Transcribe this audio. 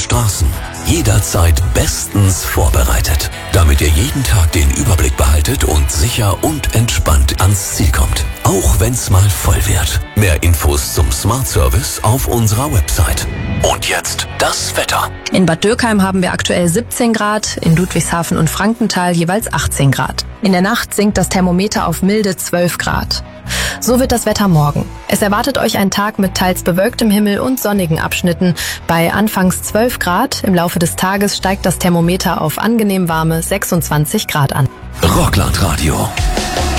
Straßen. Jederzeit bestens vorbereitet, damit ihr jeden Tag den Überblick behaltet und sicher und entspannt ans Ziel kommt. Auch wenn's mal voll wird. Mehr Infos zum Smart Service auf unserer Website. Und jetzt das Wetter. In Bad Dürkheim haben wir aktuell 17 Grad, in Ludwigshafen und Frankenthal jeweils 18 Grad. In der Nacht sinkt das Thermometer auf milde 12 Grad. So wird das Wetter morgen. Es erwartet euch ein Tag mit teils bewölktem Himmel und sonnigen Abschnitten. Bei anfangs 12 Grad, im Laufe des Tages steigt das Thermometer auf angenehm warme 26 Grad an. Rockland Radio.